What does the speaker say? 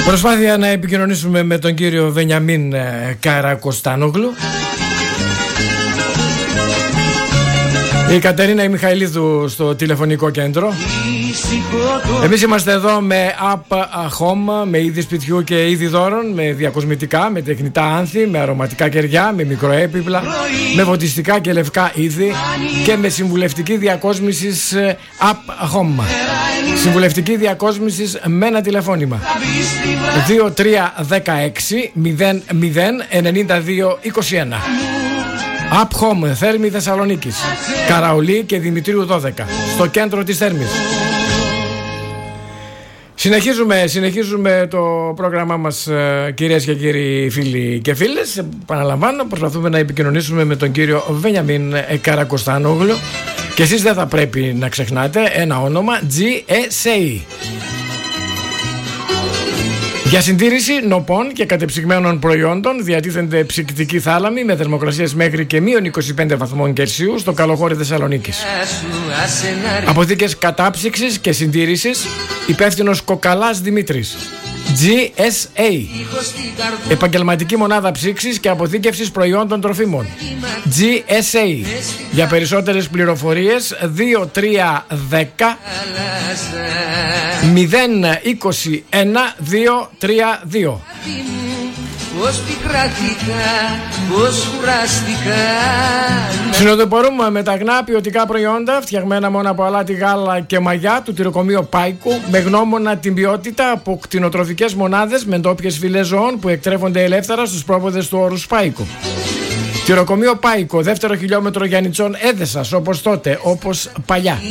Προσπάθεια να επικοινωνήσουμε με τον κύριο Βενιαμίν Καρακοστάνογλου. Η Κατερίνα η Μιχαηλίδου στο τηλεφωνικό κέντρο. Εμείς είμαστε εδώ με Up Home, με είδη σπιτιού και είδη δώρων, με διακοσμητικά, με τεχνητά άνθη, με αρωματικά κεριά, με μικροέπιπλα, με φωτιστικά και λευκά είδη και με συμβουλευτική διακόσμησης Up Home. Συμβουλευτική διακόσμησης με ένα τηλεφώνημα 2316 00 9221. Up Home, Θέρμη Θεσσαλονίκης, Καραολί και Δημητρίου 12, στο κέντρο της Θέρμης. Συνεχίζουμε το πρόγραμμά μας, κυρίες και κύριοι φίλοι και φίλες. Επαναλαμβάνω, προσπαθούμε να επικοινωνήσουμε με τον κύριο Βενιαμίν Καρακοστάνογλου. Και εσείς δεν θα πρέπει να ξεχνάτε ένα όνομα, GSA. Για συντήρηση νοπών και κατεψυγμένων προϊόντων διατίθενται ψυκτική θάλαμη με θερμοκρασίες μέχρι και μείον 25 βαθμών Κελσίου στο καλοχώρι Θεσσαλονίκης. Αποθήκες κατάψυξης και συντήρησης, υπεύθυνος Κοκαλάς Δημήτρης. GSA. Επαγγελματική μονάδα ψήξης και αποθήκευσης προϊόντων τροφίμων. GSA. Για περισσότερες πληροφορίες 2310 021 232. Συνοδοιπορούμε με τα αγνά ποιοτικά προϊόντα φτιαγμένα μόνο από αλάτι, γάλα και μαγιά του τυροκομείου Πάικου, με γνώμονα την ποιότητα από κτηνοτροφικές μονάδες με ντόπιες φυλές ζώων που εκτρέφονται ελεύθερα στους πρόποδες του όρους Πάικου. Τυροκομείο Πάικο, δεύτερο χιλιόμετρο Γιαννιτσών Έδεσας, όπως τότε, όπως παλιά.